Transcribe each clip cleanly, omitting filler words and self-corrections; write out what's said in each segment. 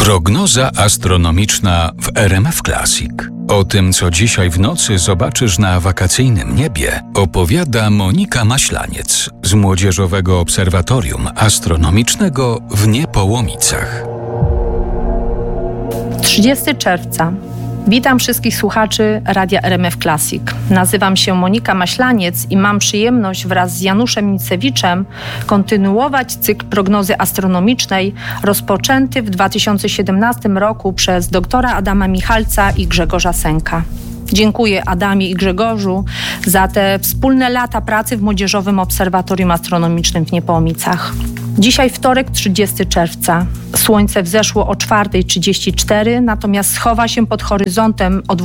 Prognoza astronomiczna w RMF Classic. O tym, co dzisiaj w nocy zobaczysz na wakacyjnym niebie, opowiada Monika Maślaniec z Młodzieżowego Obserwatorium Astronomicznego w Niepołomicach. 30 czerwca. Witam wszystkich słuchaczy Radia RMF Classic. Nazywam się Monika Maślaniec i mam przyjemność wraz z Januszem Micewiczem kontynuować cykl prognozy astronomicznej rozpoczęty w 2017 roku przez doktora Adama Michalca i Grzegorza Sęka. Dziękuję Adamie i Grzegorzu za te wspólne lata pracy w Młodzieżowym Obserwatorium Astronomicznym w Niepołomicach. Dzisiaj wtorek, 30 czerwca. Słońce wzeszło o 4:34, natomiast schowa się pod horyzontem o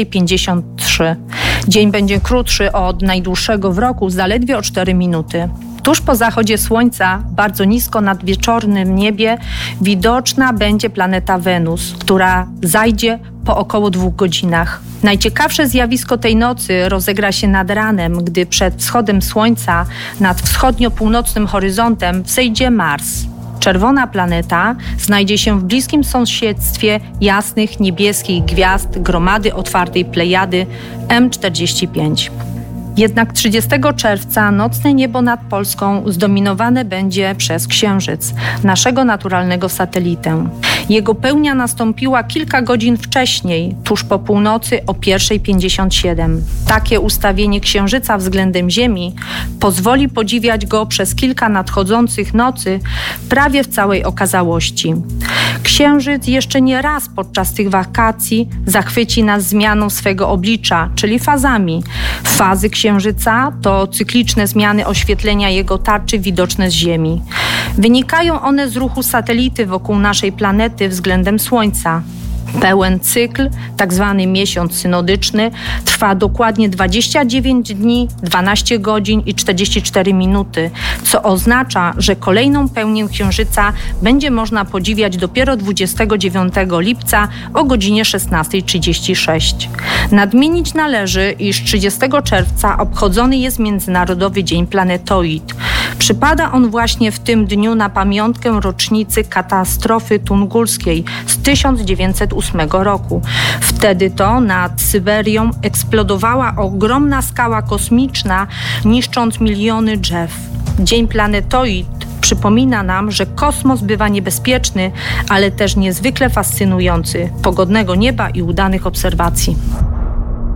20:53. Dzień będzie krótszy od najdłuższego w roku, zaledwie o 4 minuty. Tuż po zachodzie słońca, bardzo nisko nad wieczornym niebie, widoczna będzie planeta Wenus, która zajdzie po około 2 godzinach. Najciekawsze zjawisko tej nocy rozegra się nad ranem, gdy przed wschodem słońca nad wschodnio-północnym horyzontem wzejdzie Mars. Czerwona planeta znajdzie się w bliskim sąsiedztwie jasnych niebieskich gwiazd gromady otwartej Plejady M45. Jednak 30 czerwca nocne niebo nad Polską zdominowane będzie przez Księżyc, naszego naturalnego satelitę. Jego pełnia nastąpiła kilka godzin wcześniej, tuż po północy o 1:57. Takie ustawienie Księżyca względem Ziemi pozwoli podziwiać go przez kilka nadchodzących nocy prawie w całej okazałości. Księżyc jeszcze nie raz podczas tych wakacji zachwyci nas zmianą swego oblicza, czyli fazami. Fazy Księżyca to cykliczne zmiany oświetlenia jego tarczy widoczne z Ziemi. Wynikają one z ruchu satelity wokół naszej planety względem Słońca. Pełen cykl, tak zwany miesiąc synodyczny, trwa dokładnie 29 dni, 12 godzin i 44 minuty, co oznacza, że kolejną pełnię Księżyca będzie można podziwiać dopiero 29 lipca o godzinie 16:36. Nadmienić należy, iż 30 czerwca obchodzony jest Międzynarodowy Dzień Planetoid. Przypada on właśnie w tym dniu na pamiątkę rocznicy katastrofy tungulskiej z 1908 roku. Wtedy to nad Syberią eksplodowała ogromna skała kosmiczna, niszcząc miliony drzew. Dzień Planetoid przypomina nam, że kosmos bywa niebezpieczny, ale też niezwykle fascynujący. Pogodnego nieba i udanych obserwacji.